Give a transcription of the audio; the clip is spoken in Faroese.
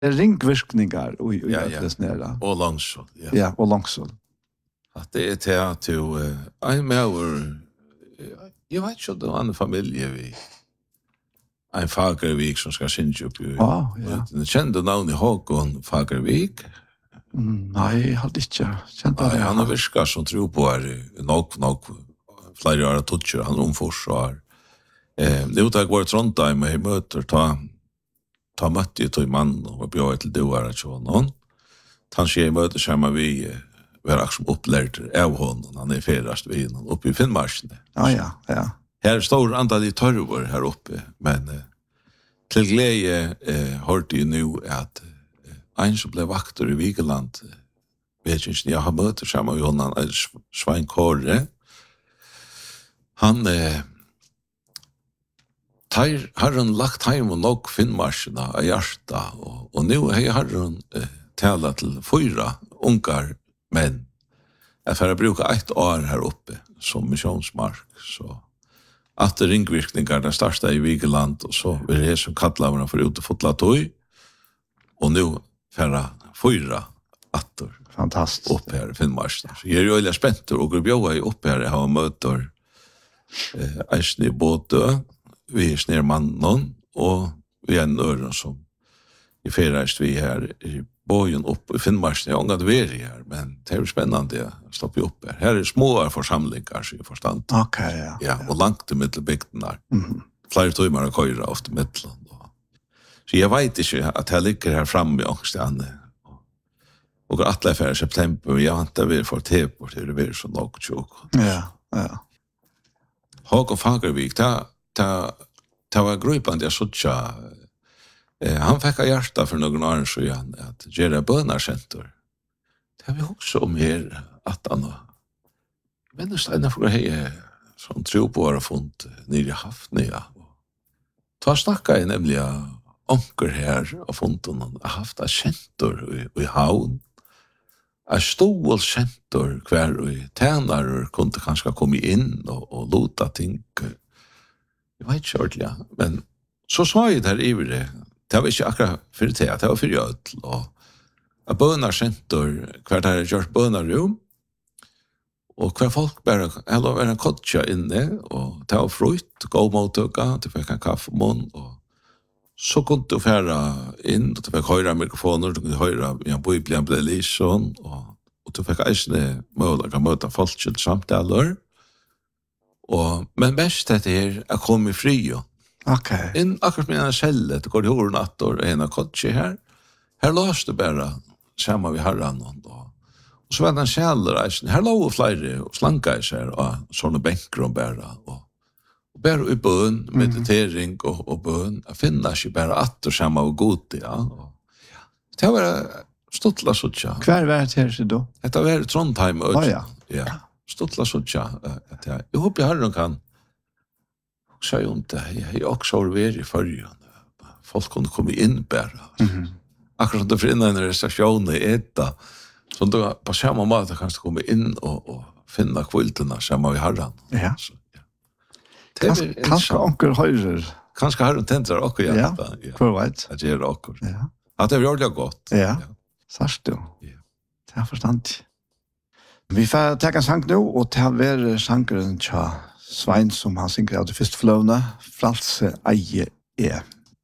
ringvirkningar och det snära. Och långsål. Ja, och långsål. Att det är till en mer jag vet inte om en familj vi en Fagervik som ska synja upp ju. Ja, ja. Du kände namn i Håkon Fagervik? Nej, jag hade inte känt det. Han har viskat som tror på nog flera år tutcher han omforsvar. Det uttag var Trondheim med möter ta mötte till man och bjöd till doare så någon. Han sker möter samma vi var också upplärd av honom. Han är ferast vid uppe i Finnmarken. Ja. Här står antal i torvor här uppe, men till glädje hörde ju nu att en som blev vakter i Vigeland vet inte, jag har möter samma med honom, Svein Kåre. Han har han lagt hem och nog Finnmarkerna av hjärta och nu har han talat till 4 ungar män att för att bruka 1 år här uppe som missionsmark så att ringvirkningar den största i Vigeland och så är det som kallar för ut och fotla tog och nu för 4 attor. Fantastiskt. Upp här i Finnmarken. Så jag är ju väldigt spänt och går bjöa upp här har möter Eisne i båtö vi är snär mannen och vi är en öron som i ferast vi här i bojen upp i Finnmarken. Jag har inte varit här, men det är spännande att stoppa upp här. Här är små församlingar, så jag förstår. Okej, ja. Och långt i mittelbygden. Flera timmar att köra ofta i mittland. Så jag vet inte att jag ligger här framme i ångstjärne. Och att det är september, jag har inte varit för tepor till det blir så något tjock. Ja. Håkon Fagervik, det var grupande jag sådär. Han fick hjärta för någon år sedan att göra bönarcenter. Det har vi också om här att han men Steina för det som tror på har funnit nere i Hafnia. Ta snacka i nämligen onker här och funnit någon haft ett center i havn. Ett stort center kvar i tjänare kunde kanske komma in och låta ting. Jag vet inte ordentligt, men så sa jag där i det. Det var inte akkurat för det var för öll. Och bönarcenter, kvar där görs bönarum. Och kvar folk bara, eller var en kotcha inne, och det var frukt, gå mot öka, det fick en kaffemån, och så kunde du färra in, och du fick höra mikrofoner, du kunde höra en bibeln blev lysen, och du fick eisne möjliga möta folk till samtaler. Men mest det är att komma i fri. Okej. In akkurat med en celle, det går i hornatt och en av kotche här. Här lås det bara samma vi harran och så var det en källereisen. Här låg flera och slanka i sig och sådana bänkar och bara i bön, meditering och bön. Jag finner sig bara att och samma och god, ja. Det var stottla sådja. Kvar var det här då? Det var Trondheim. Ja. Stottla sådja. Jag hoppas jag harran kan så jag inte. Jag också har varit i förrjön. Folk kunde komma in bara. Akkurat som det finns en restauration i Eta. Så då på samma måte kan du komma in och finna kvälterna samma vi harran. Ja. Kanske onkel höjer. Kanske har de tändrar också ja. Korrekt. Att göra också. Ja. Att det är väldigt gott. Ja. Särskilt då. Ja. Det har förstått. Vi får ta en sang nu och ta ver sangren tja Svein som han synger av det första flowna, fralse eie